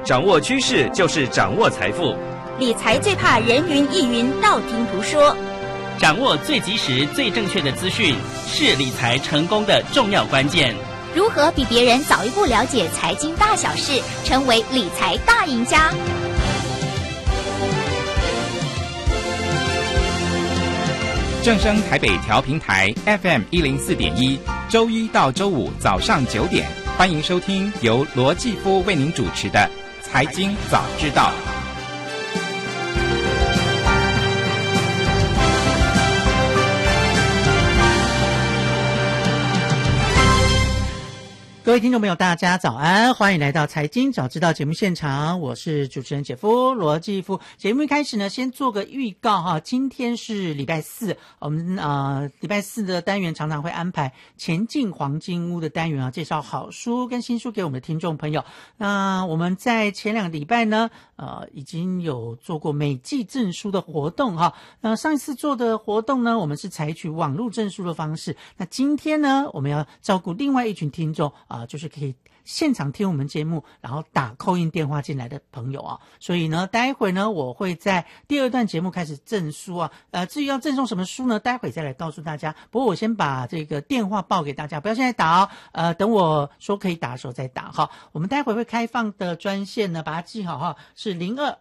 掌握趋势就是掌握财富。 理财最怕人云亦云，道听途说。 掌握最及时、最正确的资讯，是理财成功的重要关键。 如何比别人早一步了解财经大小事，成为理财大赢家？ 正声台北调频台 FM104.1，周一到周五早上9点，欢迎收听由罗继夫为您主持的《财经早知道》。 各位听众朋友大家早安，欢迎来到财经早知道节目现场，我是主持人姐夫罗继夫。节目一开始呢，先做个预告哈，今天是礼拜四，我们礼拜四的单元常常会安排前进黄金屋的单元啊，介绍好书跟新书给我们的听众朋友。那我们在前2个礼拜呢已经有做过每季证书的活动哈。那上一次做的活动呢，我们是采取网络证书的方式。那今天呢，我们要照顾另外一群听众就是可以现场听我们节目，然后打call in电话进来的朋友啊，所以呢，待会呢，我会在第2段节目开始赠书啊，至于要赠送什么书呢，待会再来告诉大家。不过我先把这个电话报给大家，不要现在打等我说可以打的时候再打哈。我们待会会开放的专线呢，把它记好哈，是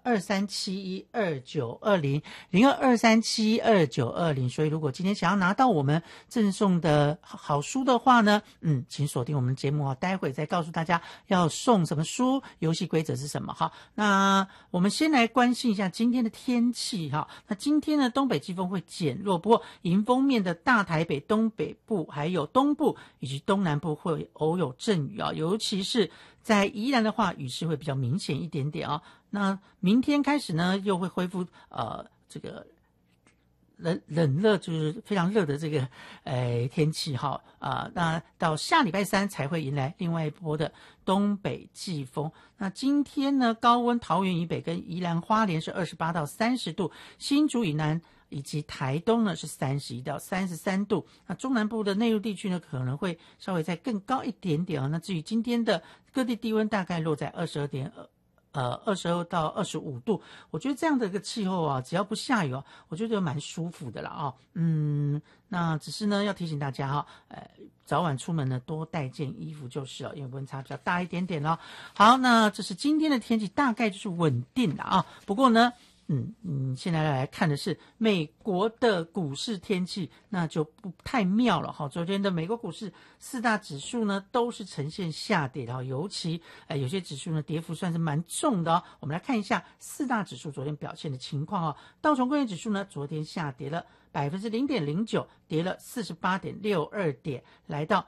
0223712920，0223712920。所以如果今天想要拿到我们赠送的好书的话呢，请锁定我们节目啊，待会再告诉大家要送什么书，游戏规则是什么哈。那我们先来关心一下今天的天气哈。那今天呢，东北季风会减弱，不过迎风面的大台北、东北部还有东部以及东南部会偶有阵雨啊，尤其是在宜兰的话，雨势会比较明显一点点啊。那明天开始呢，又会恢复这个冷热，就是非常热的这个天气哈那到下礼拜3才会迎来另外一波的东北季风。那今天呢，高温桃园以北跟宜兰花莲是28到30度，新竹以南以及台东呢是31到33度。那中南部的内陆地区呢，可能会稍微再更高一点点那至于今天的各地低温大概落在22到25度，我觉得这样的一个气候啊，只要不下雨我觉得蛮舒服的啦那只是呢要提醒大家早晚出门呢多带件衣服就是因为温差比较大一点点好，那这是今天的天气，大概就是稳定的不过呢现在来看的是美国的股市天气，那就不太妙了昨天的美国股市4大指数呢都是呈现下跌的尤其有些指数呢跌幅算是蛮重的我们来看一下4大指数昨天表现的情况道琼工业指数呢昨天下跌了 0.09%， 跌了 48.62 点，来到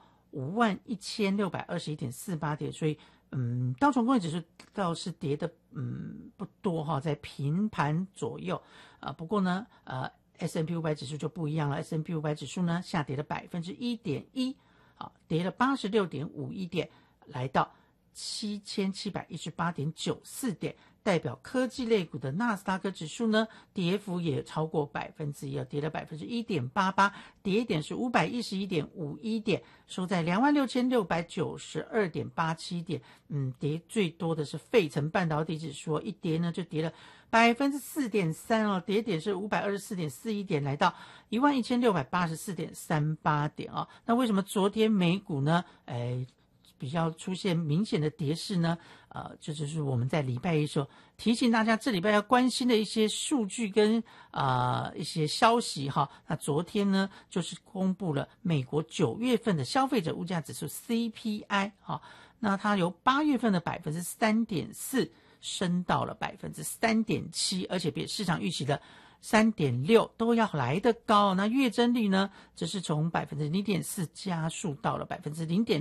51,621.48 点，所以道琼工业指数倒是跌的不多在平盘左右不过呢S&P 500指数就不一样了 S&P 500指数呢下跌了 1.1%， 跌了 86.51 点，来到 7,718.94 点，代表科技类股的纳斯达克指数呢跌幅也超过 1%， 跌了 1.88%， 跌点是 511.51 点，收在 26,692.87 点跌最多的是费城半导体指数一跌呢就跌了 4.3% 跌点是 524.41 点，来到 11,684.38 点那为什么昨天美股呢比较出现明显的跌势呢这就是我们在礼拜一时候提醒大家这礼拜要关心的一些数据跟一些消息那昨天呢就是公布了美国9月份的消费者物价指数 CPI 那它由8月份的 3.4% 升到了 3.7%， 而且比市场预期的3.6 都要来得高那月增率呢则是从 0.4% 加速到了 0.6%。